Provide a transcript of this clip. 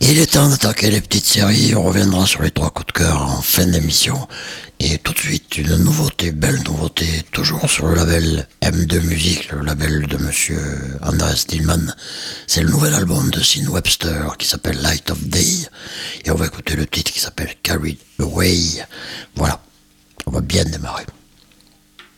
Il est temps d'attaquer les petites séries, on reviendra sur les trois coups de cœur en fin d'émission. Et tout de suite, une nouveauté, belle nouveauté, toujours sur le label M2 Music, le label de monsieur Andreas Stillman. C'est le nouvel album de Sin Webster qui s'appelle Light of Day. Et on va écouter le titre qui s'appelle Carried Away. Voilà, on va bien démarrer.